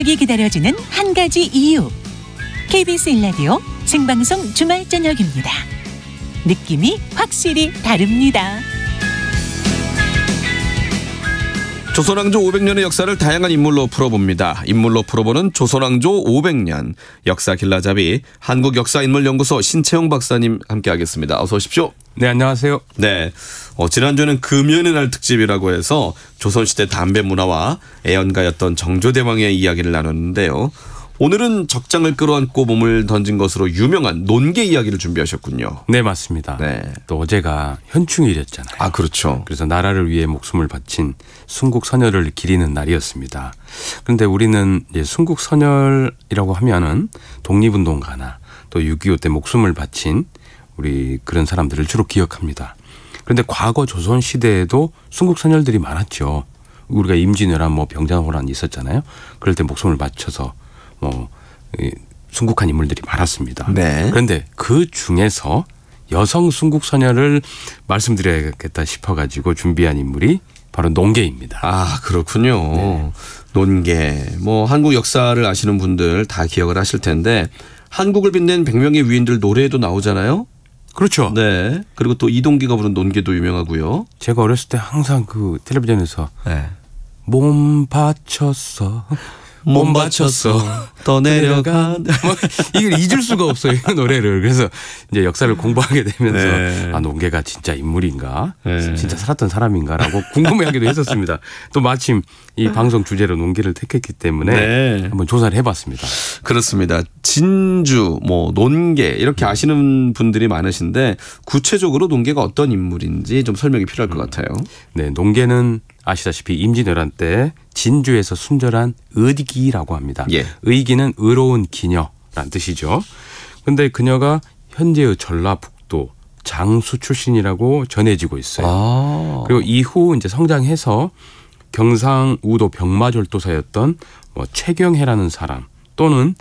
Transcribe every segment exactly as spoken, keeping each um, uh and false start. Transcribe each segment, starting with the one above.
이 기다려지는 한 가지 이유. 케이비에스 일 라디오 생방송 주말 저녁입니다. 느낌이 확실히 다릅니다. 조선왕조 오백 년의 역사를 다양한 인물로 풀어봅니다. 인물로 풀어보는 조선왕조 오백 년 역사 길라잡이 한국역사인물연구소 신채영 박사님 함께하겠습니다. 어서 오십시오. 네, 안녕하세요. 네, 어, 지난주에는 금연의 날 특집이라고 해서 조선시대 담배 문화와 애연가였던 정조대왕의 이야기를 나눴는데요. 오늘은 적장을 끌어안고 몸을 던진 것으로 유명한 논개 이야기를 준비하셨군요. 네, 맞습니다. 네. 또 어제가 현충일이었잖아요. 아, 그렇죠. 그래서 나라를 위해 목숨을 바친 순국선열을 기리는 날이었습니다. 그런데 우리는 이제 순국선열이라고 하면은 독립운동가나 또 육이오 때 목숨을 바친 우리 그런 사람들을 주로 기억합니다. 그런데 과거 조선시대에도 순국선열들이 많았죠. 우리가 임진왜란 뭐 병자호란 있었잖아요. 그럴 때 목숨을 바쳐서 뭐 순국한 인물들이 많았습니다. 네. 그런데 그 중에서 여성 순국선열을 말씀드려야겠다 싶어가지고 준비한 인물이 바로 논개입니다. 아, 그렇군요. 네. 논개. 뭐 한국 역사를 아시는 분들 다 기억을 하실 텐데 한국을 빛낸 백 명의 위인들 노래에도 나오잖아요. 그렇죠. 네. 그리고 또 이동기가 부른 논개도 유명하고요. 제가 어렸을 때 항상 그 텔레비전에서 네. 몸 바쳤어. 몸 바쳤어 더 내려가. 뭐 이걸 잊을 수가 없어요, 이 노래를. 그래서 이제 역사를 공부하게 되면서 네. 아, 논개가 진짜 인물인가, 네. 진짜 살았던 사람인가라고 궁금해하기도 했었습니다. 또 마침 이 방송 주제로 논개를 택했기 때문에 네. 한번 조사를 해봤습니다. 그렇습니다. 진주, 뭐 논개 이렇게 아시는 분들이 많으신데 구체적으로 논개가 어떤 인물인지 좀 설명이 필요할 것 같아요. 네, 논개는 아시다시피 임진왜란 때 진주에서 순절한 의기라고 합니다. 예. 의기는 의로운 기녀란 뜻이죠. 그런데 그녀가 현재의 전라북도 장수 출신이라고 전해지고 있어요. 아. 그리고 이후 이제 성장해서 경상우도 병마절도사였던 뭐 최경해라는 사람 또는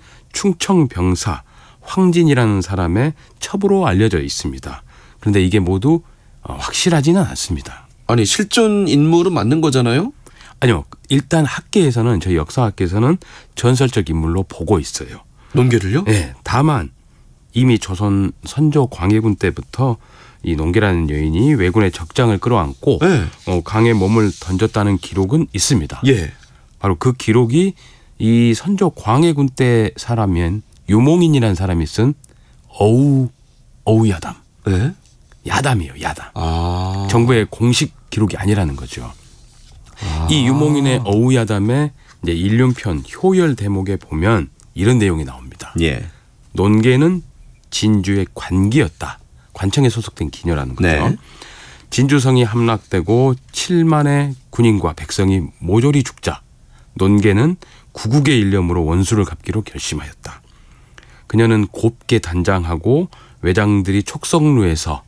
충청병사 황진이라는 사람의 첩으로 알려져 있습니다. 그런데 이게 모두 확실하지는 않습니다. 아니 실존 인물은 맞는 거잖아요? 아니요. 일단 학계에서는 저희 역사학계에서는 전설적 인물로 보고 있어요. 논개를요? 네. 다만 이미 조선 선조 광해군 때부터 이 논개라는 여인이 왜군의 적장을 끌어안고 네. 어, 강에 몸을 던졌다는 기록은 있습니다. 예. 바로 그 기록이 이 선조 광해군 때 사람인 유몽인이라는 사람이 쓴 어우 어우야담. 네. 야담이에요. 야담. 아. 정부의 공식 기록이 아니라는 거죠. 아. 이 유몽인의 어우야담의 이제 일륜편 효열 대목에 보면 이런 내용이 나옵니다. 예. 논개는 진주의 관기였다. 관청에 소속된 기녀라는 거죠. 네. 진주성이 함락되고 칠만의 군인과 백성이 모조리 죽자 논개는 구국의 일념으로 원수를 갚기로 결심하였다. 그녀는 곱게 단장하고 외장들이 촉성루에서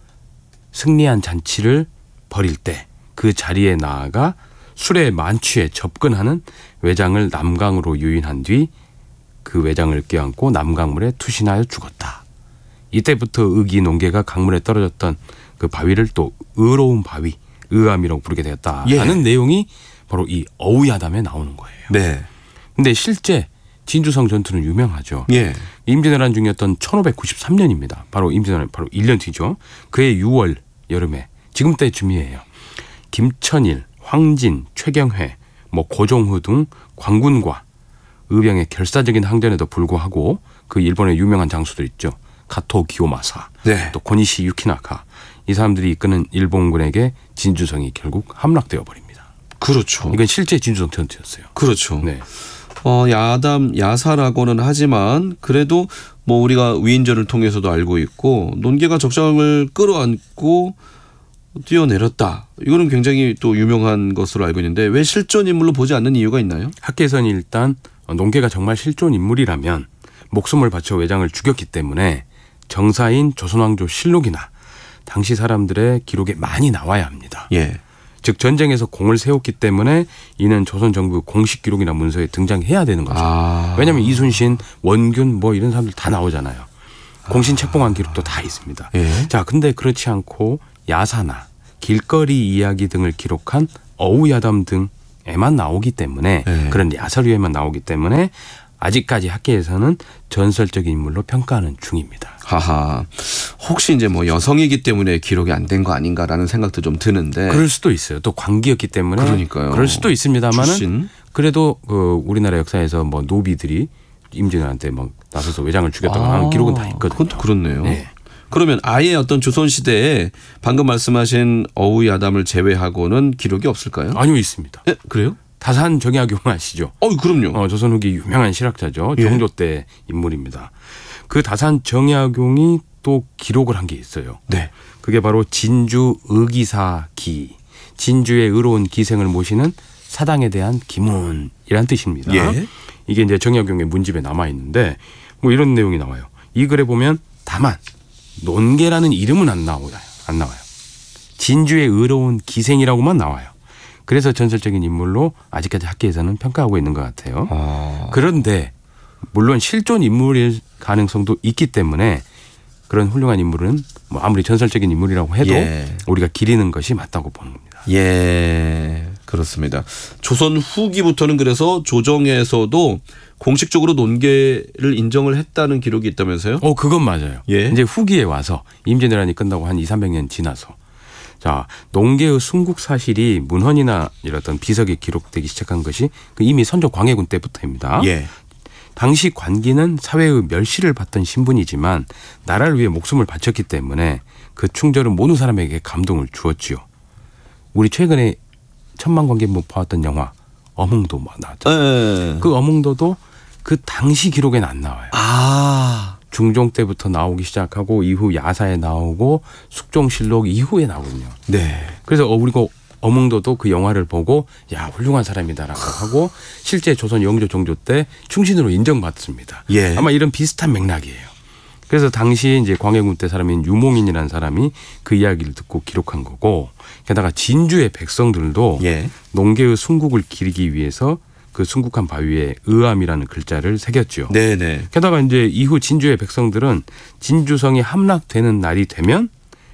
승리한 잔치를 벌일 때 그 자리에 나아가 술에 만취해 접근하는 외장을 남강으로 유인한 뒤 그 외장을 껴안고 남강물에 투신하여 죽었다. 이때부터 의기 논개가 강물에 떨어졌던 그 바위를 또 의로운 바위, 의암이라고 부르게 되었다라는 예. 내용이 바로 이 어우야담에 나오는 거예요. 네. 근데 실제 진주성 전투는 유명하죠. 예. 임진왜란 중이었던 천오백구십삼 년입니다. 바로 임진왜란 바로 일 년 뒤죠. 그해 유월 여름에 지금 때쯤이에요. 김천일, 황진, 최경회, 뭐 고종후 등 관군과 의병의 결사적인 항전에도 불구하고 그 일본의 유명한 장수들 있죠. 가토 기요마사, 네. 또 고니시 유키나카 이 사람들이 이끄는 일본군에게 진주성이 결국 함락되어 버립니다. 그렇죠. 이건 실제 진주성 전투였어요. 그렇죠. 네. 어, 야담, 야사라고는 하지만 그래도 뭐 우리가 위인전을 통해서도 알고 있고 논개가 적장을 끌어안고 뛰어내렸다. 이거는 굉장히 또 유명한 것으로 알고 있는데 왜 실존 인물로 보지 않는 이유가 있나요? 학계에서는 일단 논개가 정말 실존 인물이라면 목숨을 바쳐 외장을 죽였기 때문에 정사인 조선왕조 실록이나 당시 사람들의 기록에 많이 나와야 합니다. 예. 즉 전쟁에서 공을 세웠기 때문에 이는 조선 정부 공식 기록이나 문서에 등장해야 되는 거죠. 아. 왜냐하면 이순신, 원균 뭐 이런 사람들 다 나오잖아요. 공신 책봉한 기록도 다 있습니다. 예. 자, 근데 그렇지 않고 야사나 길거리 이야기 등을 기록한 어우야담 등 전설에만 나오기 때문에 네. 그런 야설유에만 나오기 때문에 아직까지 학계에서는 전설적인 인물로 평가하는 중입니다. 하하. 혹시 이제 뭐 여성이기 때문에 기록이 안 된 거 아닌가라는 생각도 좀 드는데. 그럴 수도 있어요. 또 광기였기 때문에. 그러니까요. 그럴 수도 있습니다만은 출신. 그래도 그 우리나라 역사에서 뭐 노비들이 임진왜란때 막 나서서 외장을 죽였다거나 하는 아, 기록은 다 있거든요. 그것도 그렇네요. 네. 그러면 아예 어떤 조선 시대에 방금 말씀하신 어우 야담을 제외하고는 기록이 없을까요? 아니요, 있습니다. 네, 그래요? 다산 정약용 아시죠? 어, 그럼요. 어, 조선 후기 유명한 실학자죠. 예. 정조 때 인물입니다. 그 다산 정약용이 또 기록을 한 게 있어요. 네. 그게 바로 진주 의기사기. 진주의 의로운 기생을 모시는 사당에 대한 기문이란 뜻입니다. 예. 이게 이제 정약용의 문집에 남아 있는데 뭐 이런 내용이 나와요. 이 글에 보면 다만 논계라는 이름은 안 나와요. 안 나와요. 진주의 의로운 기생이라고만 나와요. 그래서 전설적인 인물로 아직까지 학계에서는 평가하고 있는 것 같아요. 아. 그런데 물론 실존 인물일 가능성도 있기 때문에 그런 훌륭한 인물은 뭐 아무리 전설적인 인물이라고 해도 예. 우리가 기리는 것이 맞다고 보는 겁니다. 예, 그렇습니다. 조선 후기부터는 그래서 조정에서도 공식적으로 논계를 인정을 했다는 기록이 있다면서요? 어, 그건 맞아요. 예. 이제 후기에 와서 임진왜란이 끝나고 한 이삼백 년 지나서 자, 농계의 순국 사실이 문헌이나 이런 어떤 비석에 기록되기 시작한 것이 그 이미 선조 광해군 때부터입니다. 예. 당시 관기는 사회의 멸시를 받던 신분이지만 나라를 위해 목숨을 바쳤기 때문에 그 충절은 모든 사람에게 감동을 주었지요. 우리 최근에 천만 관객 못 봐왔던 영화 어몽도 나왔잖아요. 예. 그 어몽도도 그 당시 기록에는 안 나와요. 아. 중종 때부터 나오기 시작하고 이후 야사에 나오고 숙종실록 이후에 나오거든요. 네. 그래서 우리가 어몽도도 그 영화를 보고 야 훌륭한 사람이다라고 하고 실제 조선 영조 종조 때 충신으로 인정받습니다. 예. 아마 이런 비슷한 맥락이에요. 그래서 당시 이제 광해군 때 사람인 유몽인이라는 사람이 그 이야기를 듣고 기록한 거고 게다가 진주의 백성들도 예. 농계의 순국을 기리기 위해서 그 순국한 바위에 의암이라는 글자를 새겼죠. 네네. 게다가 이제 이후 진주의 백성들은 진주성이 함락되는 날이 되면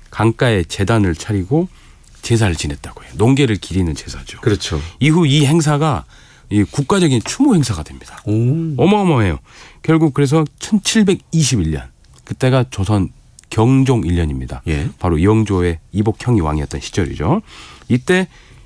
강가에 제단을 차리고 제사를 지냈다고 해요. 농계를 기리는 제사죠. 그렇죠. 이후 이 행사가 이 국가적인 추모 행사가 됩니다. 오. 어마어마해요. 결국 그래서 천칠백이십일 년 그때가 조선 경종 일 년입니다. 예. 바로 영조의 이복형이 왕이었던 시절이죠. 이때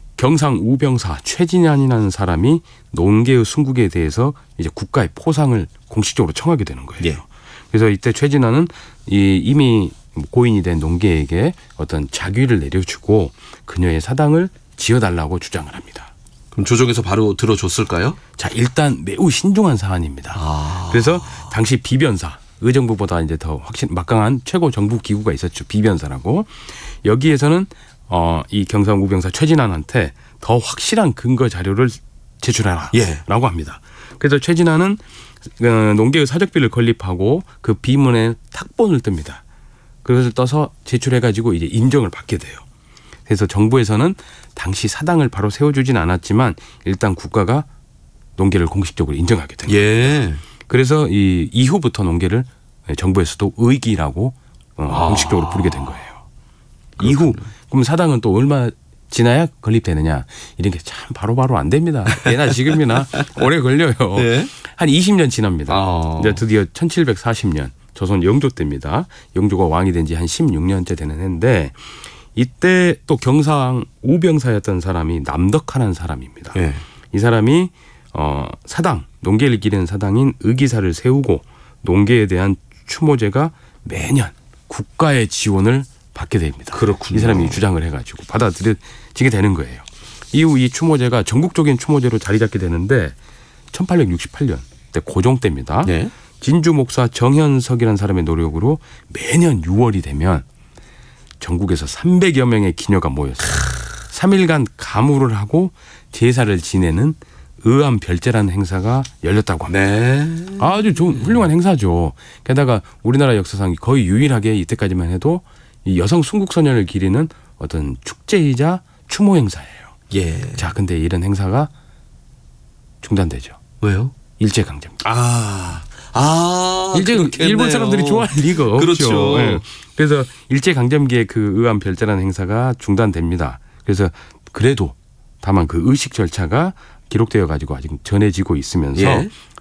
경상 우병사 최진안이라는 사람이 농계의 순국에 대해서 이제 국가의 포상을 공식적으로 청하게 되는 거예요. 예. 그래서 이때 최진안은 이 이미 고인이 된 농계에게 어떤 자귀를 내려주고 그녀의 사당을 지어달라고 주장을 합니다. 그럼 조정에서 바로 들어줬을까요? 자, 일단 매우 신중한 사안입니다. 아. 그래서 당시 비변사, 의정부보다 이제 더 확신 막강한 최고 정부 기구가 있었죠. 비변사라고. 여기에서는 어, 이 경상 우병사 최진안한테 더 확실한 근거 자료를 제출하라 예. 라고 합니다. 그래서 최진안은 어, 농계의 사적비를 건립하고 그 비문에 탁본을 뜹니다. 그것을 떠서 제출해가지고 이제 인정을 받게 돼요. 그래서 정부에서는 당시 사당을 바로 세워주진 않았지만 일단 국가가 농계를 공식적으로 인정하게 됩니다. 예. 그래서 이 이후부터 농계를 정부에서도 의기라고 어, 아. 공식적으로 부르게 된 거예요. 이후 그럼 사당은 또 얼마 지나야 건립되느냐 이런 게 참 바로바로 안 됩니다. 예나 지금이나 오래 걸려요. 네. 한 이십 년 지납니다. 아. 이제 드디어 천칠백사십 년 조선 영조 때입니다. 영조가 왕이 된 지 한 십육 년째 되는 해인데 이때 또 경상 우병사였던 사람이 남덕하는 사람입니다. 예. 이 사람이 어, 사당 농계를 기리는 사당인 의기사를 세우고 농계에 대한 추모제가 매년 국가의 지원을 받게 됩니다. 그렇군요. 이 사람이 주장을 해가지고 받아들여지게 되는 거예요. 이후 이 추모제가 전국적인 추모제로 자리 잡게 되는데 천팔백육십팔 년 때 고종 때입니다. 네. 진주 목사 정현석이라는 사람의 노력으로 매년 유월이 되면 전국에서 삼백여 명의 기녀가 모였어요. 삼 일간 가무를 하고 제사를 지내는 의암별제라는 행사가 열렸다고 합니다. 네. 아주 좋은 훌륭한 행사죠. 게다가 우리나라 역사상 거의 유일하게 이때까지만 해도 이 여성 순국소년을 기리는 어떤 축제이자 추모 행사예요. 예. 자, 근데 이런 행사가 중단되죠. 왜요? 일제강점기. 아. 아. 일제 그렇겠네요. 일본 사람들이 좋아할 리가 없죠. 그렇죠. 네. 그래서 일제 강점기에 그 의암별제라는 행사가 중단됩니다. 그래서 그래도 다만 그 의식 절차가 기록되어 가지고 아직 전해지고 있으면서 예.